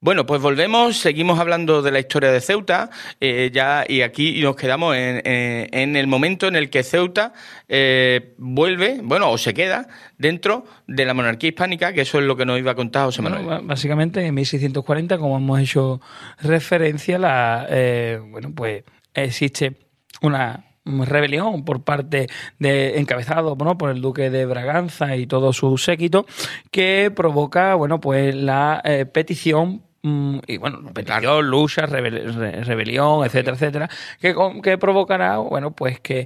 Bueno, pues volvemos, seguimos hablando de la historia de Ceuta, y aquí nos quedamos en el momento en el que Ceuta vuelve, bueno, o se queda dentro de la monarquía hispánica, que eso es lo que nos iba a contar José Manuel. Bueno, básicamente en 1640, como hemos hecho referencia, pues existe una rebelión por parte encabezado, ¿no?, por el duque de Braganza y todo su séquito, que provoca, bueno, pues la petición, y bueno, petición, lucha, rebelión, etcétera, etcétera, que provocará, bueno, pues que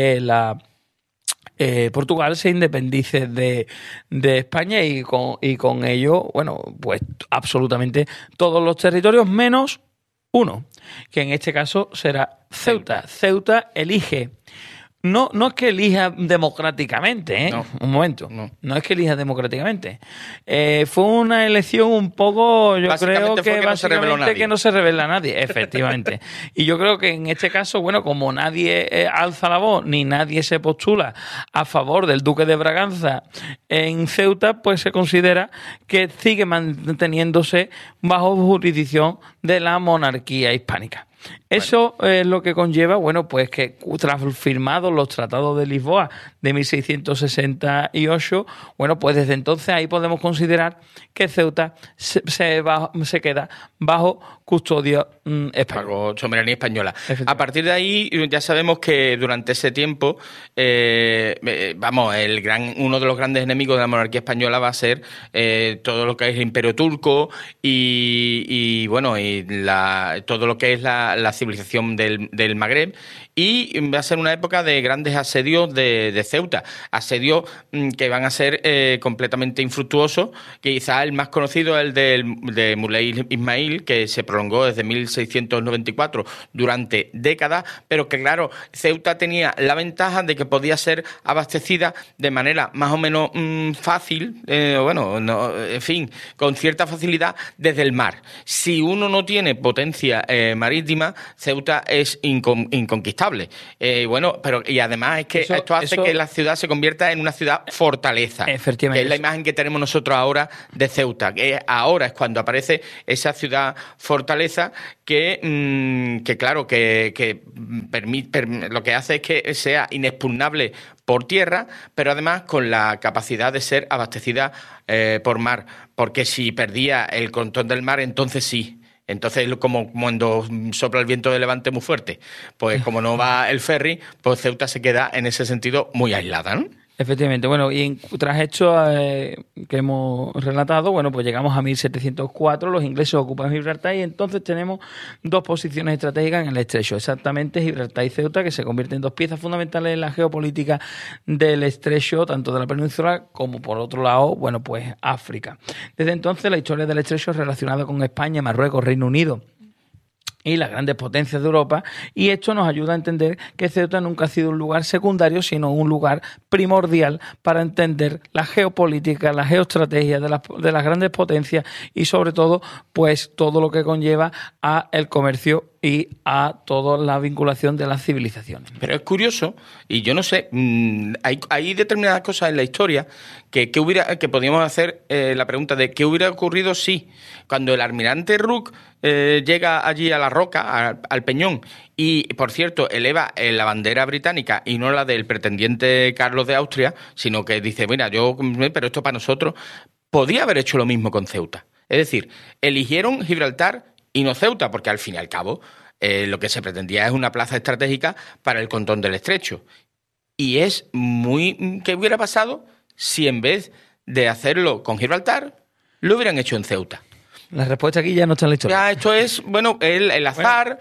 Portugal se independice de España y con ello, bueno, pues absolutamente todos los territorios menos uno, que en este caso será Ceuta. Ceuta elige. No es que elija democráticamente, ¿eh? No. Un momento. No es que elija democráticamente. Fue una elección un poco, yo creo que básicamente que no se revela a nadie, efectivamente. Y yo creo que en este caso, bueno, como nadie alza la voz ni nadie se postula a favor del duque de Braganza en Ceuta, pues se considera que sigue manteniéndose bajo jurisdicción de la monarquía hispánica. Eso es lo que conlleva, bueno, pues que tras firmados los tratados de Lisboa de 1668, bueno, pues desde entonces ahí podemos considerar que Ceuta se queda bajo custodia española. Bajo soberanía española. A partir de ahí ya sabemos que durante ese tiempo, uno de los grandes enemigos de la monarquía española va a ser todo lo que es el Imperio Turco y todo lo que es la civilización del Magreb, y va a ser una época de grandes asedios de Ceuta, asedios que van a ser completamente infructuosos. Quizá el más conocido es el de Muley Ismail, que se prolongó desde 1694 durante décadas, pero que claro, Ceuta tenía la ventaja de que podía ser abastecida de manera más o menos fácil, con cierta facilidad desde el mar. Si uno no tiene potencia marítima, Ceuta es inconquistable. Y además es que esto hace que la ciudad se convierta en una ciudad fortaleza. Efectivamente. Que es la imagen que tenemos nosotros ahora de Ceuta. Que ahora es cuando aparece esa ciudad fortaleza que lo que hace es que sea inexpugnable por tierra, pero además con la capacidad de ser abastecida por mar. Porque si perdía el control del mar, entonces sí. Entonces, como cuando sopla el viento de levante muy fuerte, pues como no va el ferry, pues Ceuta se queda en ese sentido muy aislada, ¿no? Efectivamente, bueno, y tras hechos que hemos relatado, bueno, pues llegamos a 1704, los ingleses ocupan Gibraltar y entonces tenemos dos posiciones estratégicas en el estrecho, exactamente Gibraltar y Ceuta, que se convierten en dos piezas fundamentales en la geopolítica del estrecho, tanto de la península como, por otro lado, bueno, pues África. Desde entonces la historia del estrecho es relacionada con España, Marruecos, Reino Unido y las grandes potencias de Europa, y esto nos ayuda a entender que Ceuta nunca ha sido un lugar secundario, sino un lugar primordial para entender la geopolítica, la geoestrategia de las grandes potencias y sobre todo, pues todo lo que conlleva a el comercio y a toda la vinculación de las civilizaciones. Pero es curioso, y yo no sé, hay determinadas cosas en la historia que podríamos hacer la pregunta de qué hubiera ocurrido si cuando el almirante Rooke llega allí a la roca, al Peñón, y por cierto eleva la bandera británica y no la del pretendiente Carlos de Austria, sino que dice, mira, pero esto para nosotros, podría haber hecho lo mismo con Ceuta. Es decir, eligieron Gibraltar y no Ceuta, porque al fin y al cabo lo que se pretendía es una plaza estratégica para el control del estrecho. Y es ¿qué hubiera pasado si en vez de hacerlo con Gibraltar, lo hubieran hecho en Ceuta? La respuesta aquí ya no está en la historia. Ya, esto es, el azar,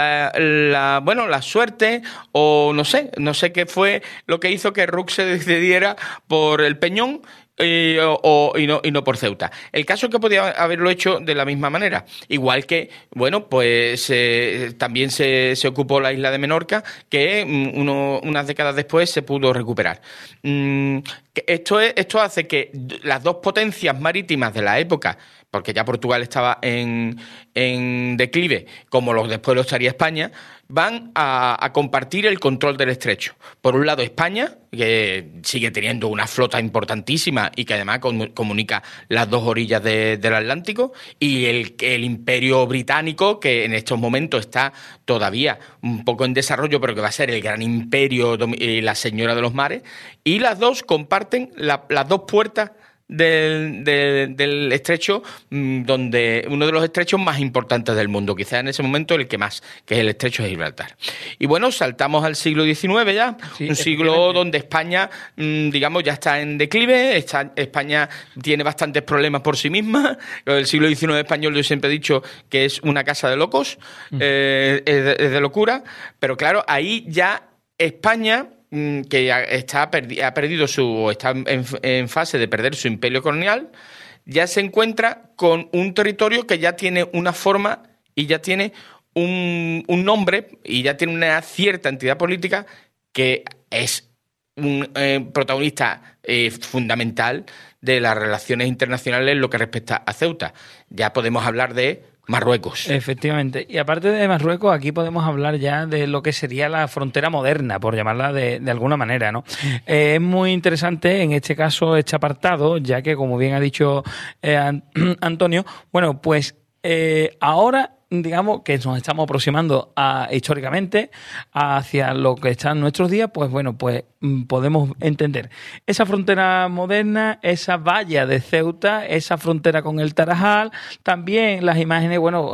la suerte, o no sé qué fue lo que hizo que Rooke se decidiera por el Peñón y no por Ceuta. El caso es que podía haberlo hecho de la misma manera. Igual que, también se ocupó la isla de Menorca, que unas décadas después se pudo recuperar. Esto hace que las dos potencias marítimas de la época, porque ya Portugal estaba en declive, como después lo estaría España, van a compartir el control del estrecho. Por un lado España, que sigue teniendo una flota importantísima y que además comunica las dos orillas del Atlántico, y el Imperio Británico, que en estos momentos está todavía un poco en desarrollo, pero que va a ser el gran imperio, la señora de los mares, y las dos comparten las dos puertas del estrecho, donde uno de los estrechos más importantes del mundo, quizás en ese momento el que más, que es el estrecho de Gibraltar. Y bueno, saltamos al siglo XIX ya, sí, un siglo donde España, digamos, ya está en declive. España tiene bastantes problemas por sí misma. El siglo XIX español, yo siempre he dicho que es una casa de locos, es de locura, pero claro, ahí ya España, que ha perdido está en fase de perder su imperio colonial, ya se encuentra con un territorio que ya tiene una forma y ya tiene un nombre y ya tiene una cierta entidad política, que es un protagonista fundamental de las relaciones internacionales en lo que respecta a Ceuta. Ya podemos hablar de Marruecos. Efectivamente. Y aparte de Marruecos, aquí podemos hablar ya de lo que sería la frontera moderna, por llamarla de alguna manera, ¿no? Es muy interesante en este caso este apartado, ya que, como bien ha dicho Antonio, bueno, pues ahora, digamos que nos estamos aproximando históricamente hacia lo que está en nuestros días, pues bueno, pues podemos entender esa frontera moderna, esa valla de Ceuta, esa frontera con el Tarajal. También las imágenes, bueno,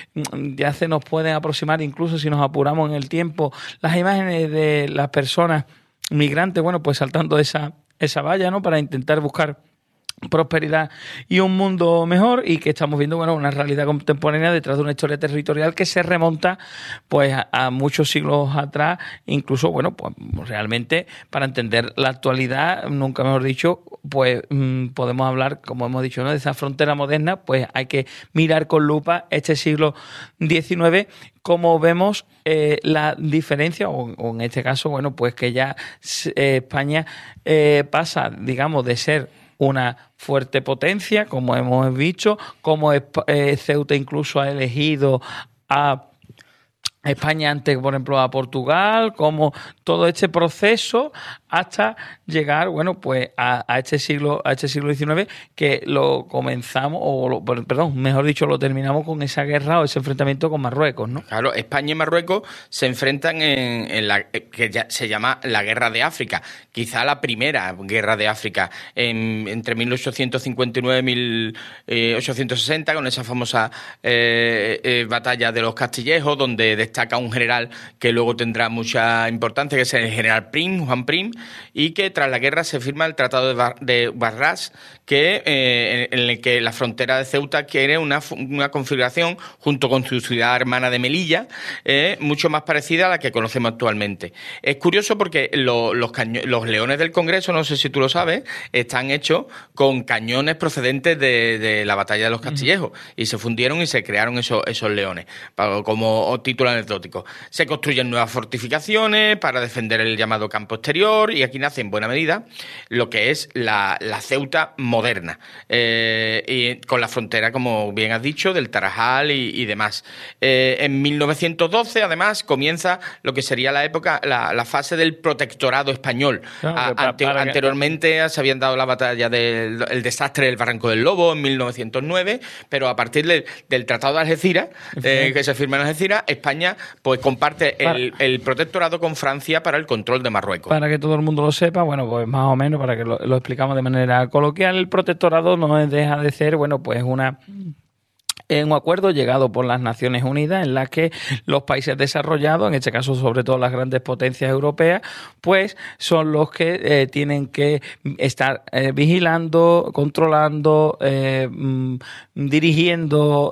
ya se nos pueden aproximar, incluso si nos apuramos en el tiempo, las imágenes de las personas migrantes, bueno, pues saltando esa valla, ¿no?, para intentar buscar prosperidad y un mundo mejor, y que estamos viendo, bueno, una realidad contemporánea detrás de una historia territorial que se remonta pues a muchos siglos atrás, incluso, bueno, pues realmente para entender la actualidad, nunca mejor dicho, pues podemos hablar, como hemos dicho, ¿no?, de esa frontera moderna. Pues hay que mirar con lupa este siglo XIX, como vemos la diferencia, o en este caso, bueno, pues que ya España pasa, digamos, de ser una fuerte potencia, como hemos visto, como Ceuta incluso ha elegido a España antes, por ejemplo, a Portugal, como todo este proceso hasta llegar, bueno, pues a este siglo XIX, que lo comenzamos, mejor dicho, lo terminamos con esa guerra o ese enfrentamiento con Marruecos, ¿no? Claro, España y Marruecos se enfrentan en la que ya se llama la Guerra de África, quizá la primera guerra de África, entre 1859 y 1860, con esa famosa batalla de los Castillejos, donde destaca un general que luego tendrá mucha importancia, que es el general Prim, Juan Prim, y que tras la guerra se firma el Tratado de Barras, que en el que la frontera de Ceuta quiere una configuración, junto con su ciudad hermana de Melilla, mucho más parecida a la que conocemos actualmente. Es curioso porque los leones del Congreso, no sé si tú lo sabes, están hechos con cañones procedentes de la batalla de los Castillejos, y se fundieron y se crearon esos leones, como título anecdótico. Se construyen nuevas fortificaciones para defender el llamado campo exterior, y aquí nace en buena medida lo que es la Ceuta moderna, y con la frontera, como bien has dicho, del Tarajal y demás. En 1912, además, comienza lo que sería la época, la fase del protectorado español. Anteriormente se habían dado la batalla el desastre del Barranco del Lobo en 1909, pero a partir del Tratado de Algeciras, que se firma en Algeciras, España pues comparte el protectorado con Francia para el control de Marruecos. Para que todo el mundo lo sepa, bueno, pues más o menos, para que lo explicamos de manera coloquial, el protectorado no deja de ser, bueno, pues un acuerdo llegado por las Naciones Unidas, en la que los países desarrollados, en este caso sobre todo las grandes potencias europeas, pues son los que tienen que estar vigilando, controlando, dirigiendo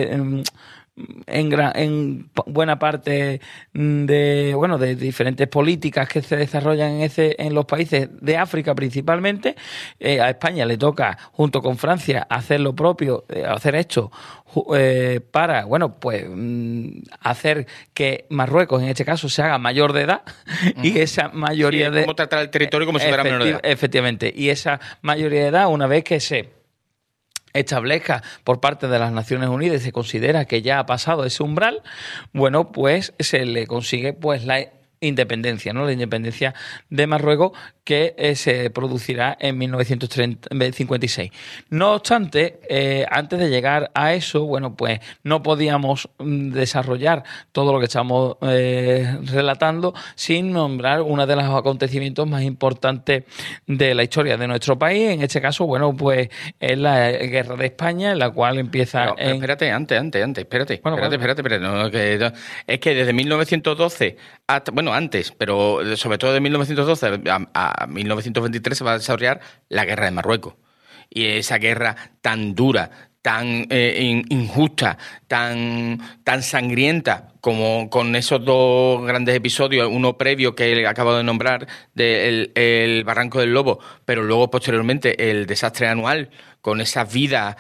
en buena parte de diferentes políticas que se desarrollan en los países de África principalmente. A España le toca, junto con Francia, hacer lo propio, hacer esto para, bueno, pues hacer que Marruecos, en este caso, se haga mayor de edad, y esa mayoría de... ¿Cómo tratar el territorio como si fuera menor de edad? Efectivamente, y esa mayoría de edad, una vez que se establezca por parte de las Naciones Unidas y se considera que ya ha pasado ese umbral, bueno, pues se le consigue pues la independencia, ¿no? La independencia de Marruecos, que se producirá en 1956. No obstante, antes de llegar a eso, bueno, pues no podíamos desarrollar todo lo que estamos relatando sin nombrar uno de los acontecimientos más importantes de la historia de nuestro país. En este caso, bueno, pues es la Guerra de España, en la cual empieza... Pero espérate, espérate. No, es que desde 1912 hasta... Bueno, antes, pero sobre todo de 1912 a 1923 se va a desarrollar la Guerra de Marruecos. Y esa guerra tan dura, tan injusta, tan sangrienta, como con esos dos grandes episodios, uno previo que acabo de nombrar, el Barranco del Lobo, pero luego posteriormente el desastre anual, con esas vidas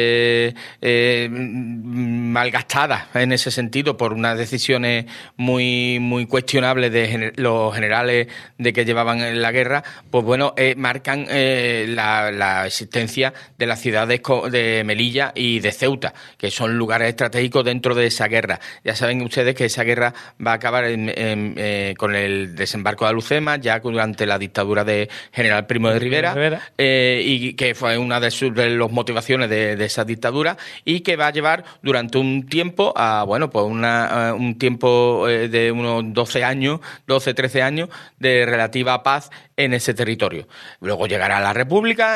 malgastadas en ese sentido por unas decisiones muy cuestionables de los generales de que llevaban la guerra, pues bueno, marcan la existencia de las ciudades de Melilla y de Ceuta, que son lugares estratégicos dentro de esa guerra. Ya saben ustedes que esa guerra va a acabar con el desembarco de Alucema, ya durante la dictadura de General Primo de Rivera. Y que fue una de las motivaciones de esa dictadura, y que va a llevar durante un tiempo a, bueno, pues un tiempo de unos 12, 13 años de relativa paz en ese territorio. Luego llegará la República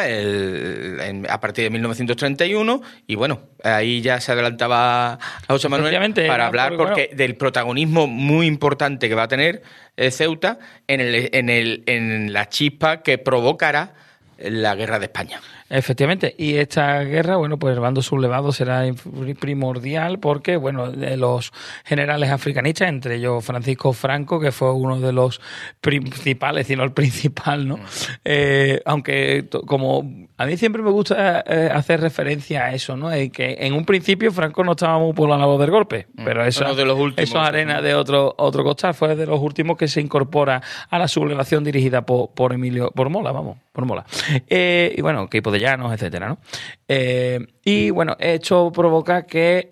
a partir de 1931 y bueno, ahí ya se adelantaba a José Manuel para hablar porque del protagonismo muy importante que va a tener Ceuta en la chispa que provocará la Guerra de España. Efectivamente, y esta guerra, bueno, pues el bando sublevado será primordial porque, bueno, de los generales africanistas, entre ellos Francisco Franco, que fue uno de los principales, si no el principal, ¿no? Aunque, como a mí siempre me gusta hacer referencia a eso, ¿no? Y que en un principio Franco no estaba muy por la labor del golpe, pero eso es arena de otro costal, fue de los últimos que se incorpora a la sublevación dirigida por Mola. Y bueno, equipo de llanos, etcétera, ¿no? Y bueno, esto provoca que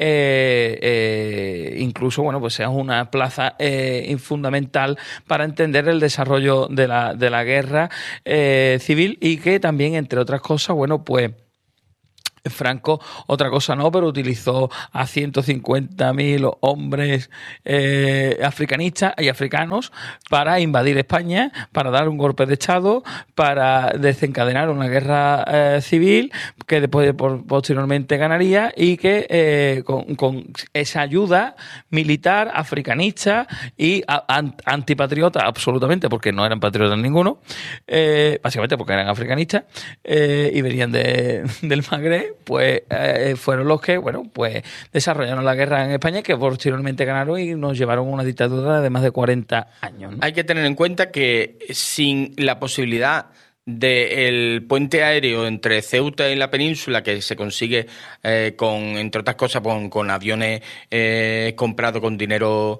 incluso, bueno, pues sea una plaza fundamental para entender el desarrollo de la guerra civil, y que también, entre otras cosas, bueno, pues Franco, otra cosa no, pero utilizó a 150.000 hombres africanistas y africanos para invadir España, para dar un golpe de Estado, para desencadenar una guerra civil que después posteriormente ganaría, y que con esa ayuda militar, africanista y antipatriota absolutamente, porque no eran patriotas ninguno, básicamente porque eran africanistas y venían del Magreb, pues fueron los que, bueno, pues desarrollaron la guerra en España, que posteriormente ganaron y nos llevaron a una dictadura de más de 40 años, ¿no? Hay que tener en cuenta que sin la posibilidad del puente aéreo entre Ceuta y la península, que se consigue entre otras cosas con aviones comprados con dinero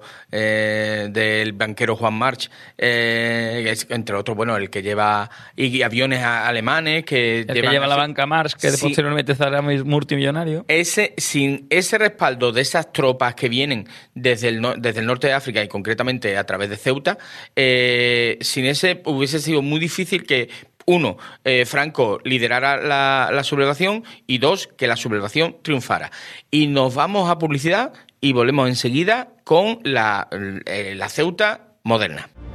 del banquero Juan March, entre otros, bueno, el que lleva, y aviones alemanes que lleva la banca March, que posteriormente será multimillonario. Sin ese respaldo de esas tropas que vienen desde el norte de África y concretamente a través de Ceuta, sin ese hubiese sido muy difícil que uno, Franco liderara la sublevación, y dos, que la sublevación triunfara. Y nos vamos a publicidad y volvemos enseguida con la Ceuta moderna.